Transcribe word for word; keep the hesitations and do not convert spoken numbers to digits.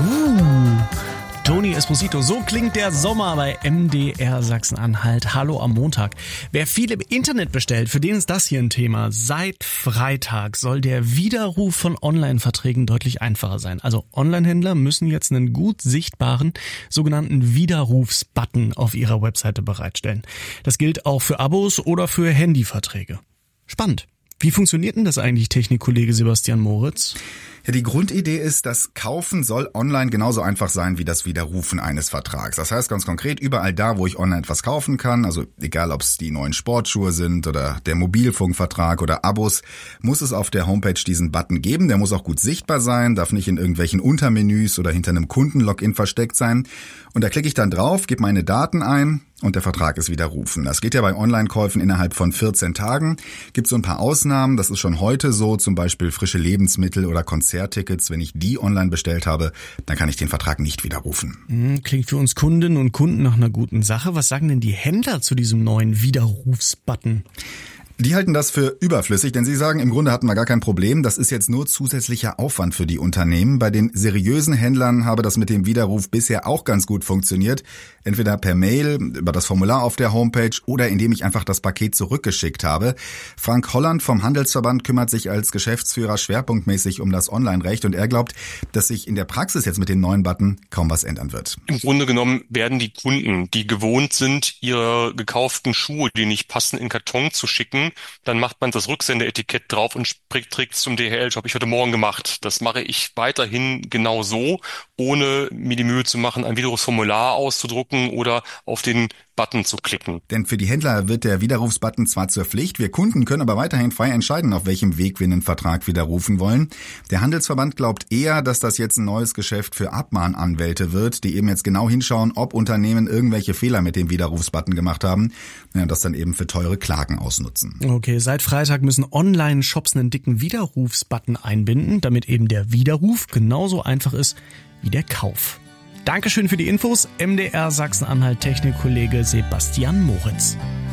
Uh, Tony Esposito, so klingt der Sommer bei M D R Sachsen-Anhalt. Hallo am Montag. Wer viel im Internet bestellt, für den ist das hier ein Thema. Seit Freitag soll der Widerruf von Online-Verträgen deutlich einfacher sein. Also Online-Händler müssen jetzt einen gut sichtbaren sogenannten Widerrufsbutton auf ihrer Webseite bereitstellen. Das gilt auch für Abos oder für Handyverträge. Spannend. Wie funktioniert denn das eigentlich, Technikkollege Sebastian Moritz? Ja, die Grundidee ist, das Kaufen soll online genauso einfach sein wie das Widerrufen eines Vertrags. Das heißt ganz konkret, überall da, wo ich online etwas kaufen kann, also egal ob es die neuen Sportschuhe sind oder der Mobilfunkvertrag oder Abos, muss es auf der Homepage diesen Button geben. Der muss auch gut sichtbar sein, darf nicht in irgendwelchen Untermenüs oder hinter einem Kundenlogin versteckt sein. Und da klicke ich dann drauf, gebe meine Daten ein und der Vertrag ist widerrufen. Das geht ja bei Online-Käufen innerhalb von vierzehn Tagen. Gibt so ein paar Ausnahmen, das ist schon heute so, zum Beispiel frische Lebensmittel oder Konzerttickets. Wenn ich die online bestellt habe, dann kann ich den Vertrag nicht widerrufen. Klingt für uns Kundinnen und Kunden nach einer guten Sache. Was sagen denn die Händler zu diesem neuen Widerrufsbutton? Die halten das für überflüssig, denn sie sagen, im Grunde hatten wir gar kein Problem. Das ist jetzt nur zusätzlicher Aufwand für die Unternehmen. Bei den seriösen Händlern habe das mit dem Widerruf bisher auch ganz gut funktioniert. Entweder per Mail, über das Formular auf der Homepage oder indem ich einfach das Paket zurückgeschickt habe. Frank Holland vom Handelsverband kümmert sich als Geschäftsführer schwerpunktmäßig um das Online-Recht und er glaubt, dass sich in der Praxis jetzt mit dem neuen Button kaum was ändern wird. Im Grunde genommen werden die Kunden, die gewohnt sind, ihre gekauften Schuhe, die nicht passen, in Karton zu schicken, dann macht man das Rücksendeetikett drauf und trägt es zum D H L-Shop. Habe ich heute Morgen gemacht. Das mache ich weiterhin genau so, ohne mir die Mühe zu machen, ein Widerrufsformular auszudrucken oder auf den Button zu klicken. Denn für die Händler wird der Widerrufsbutton zwar zur Pflicht, wir Kunden können aber weiterhin frei entscheiden, auf welchem Weg wir einen Vertrag widerrufen wollen. Der Handelsverband glaubt eher, dass das jetzt ein neues Geschäft für Abmahnanwälte wird, die eben jetzt genau hinschauen, ob Unternehmen irgendwelche Fehler mit dem Widerrufsbutton gemacht haben, ja, das dann eben für teure Klagen ausnutzen. Okay, seit Freitag müssen Online-Shops einen dicken Widerrufsbutton einbinden, damit eben der Widerruf genauso einfach ist wie der Kauf. Dankeschön für die Infos, M D R Sachsen-Anhalt Technikkollege Sebastian Moritz.